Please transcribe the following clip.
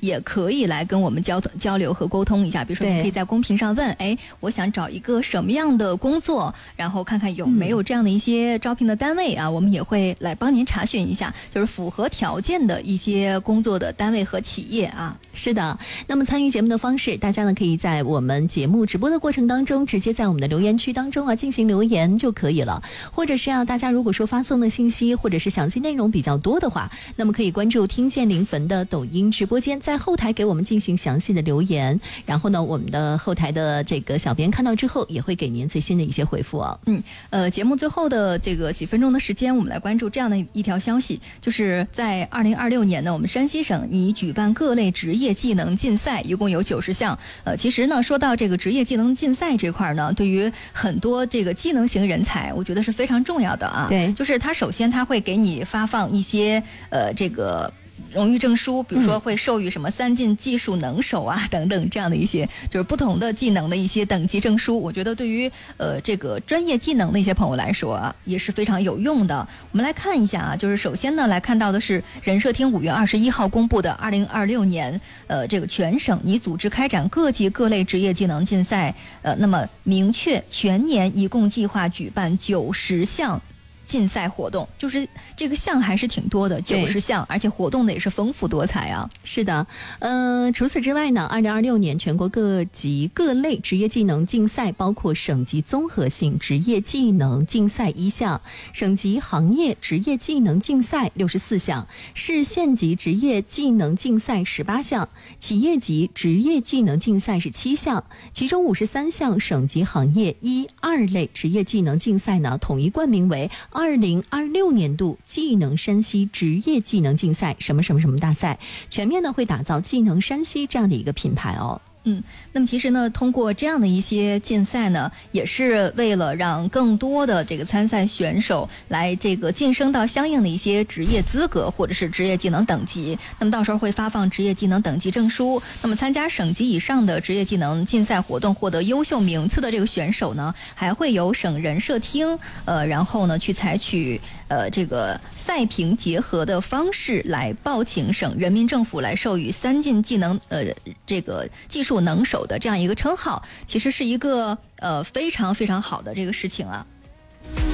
也可以来跟我们交流和沟通一下。比如说你可以在公屏上问，哎，我想找一个什么样的工作，然后看看有没有这样的一些招聘的单位啊，我们也会来帮您查询一下，就是符合条件的一些工作的单位和企业啊。 是的，那么参与节目的方式，大家呢可以在我们节目直播的过程当中，直接在我们的留言区当中进行留言就可以了。或者是大家如果说发送的信息或者是详细内容比较多的话，那么可以关注听见临汾的抖音直播间，在后台给我们进行详细的留言，然后呢，我们的后台的这个小编看到之后，也会给您最新的一些回复哦。 节目最后的这个几分钟的时间，我们来关注这样的一条消息，就是在2026年呢，我们山西省拟举办各类职业技能竞赛，一共有90项。其实呢，说到这个职业技能竞赛这块呢，对于很多这个技能型人才，我觉得是非常重要的啊。 对， 就是他首先他会给你发放一些这个荣誉证书，比如说会授予什么3进技术能手啊等等这样的一些就是不同的技能的一些等级证书。我觉得对于这个专业技能的一些朋友来说啊，也是非常有用的。我们来看一下啊，就是首先呢来看到的是人社厅5月21号公布的2026年这个全省拟组织开展各级各类职业技能竞赛，那么明确全年一共计划举办90项竞赛活动，就是这个项还是挺多的，90项，而且活动的也是丰富多彩啊。 是的，除此之外呢，2026年全国各级各类职业技能竞赛包括省级综合性职业技能竞赛1项，省级行业职业技能竞赛64项，市县级职业技能竞赛18项，企业级职业技能竞赛是7项，其中53项省级行业1、2类职业技能竞赛呢，统一冠名为2026年度技能山西职业技能竞赛什么什么什么大赛，全面呢会打造技能山西这样的一个品牌哦。 那么其实呢，通过这样的一些竞赛呢，也是为了让更多的这个参赛选手来这个晋升到相应的一些职业资格或者是职业技能等级。那么到时候会发放职业技能等级证书。那么参加省级以上的职业技能竞赛活动获得优秀名次的这个选手呢，还会由省人社厅然后呢去采取这个赛评结合的方式来报请省人民政府来授予3进技能这个技术能手的这样一个称号，其实是一个非常非常好的这个事情啊。